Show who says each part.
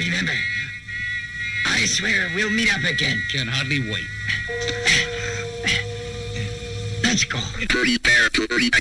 Speaker 1: remember. I swear we'll meet up again.
Speaker 2: Can hardly wait.
Speaker 1: Let's go.
Speaker 3: Pretty bear, pretty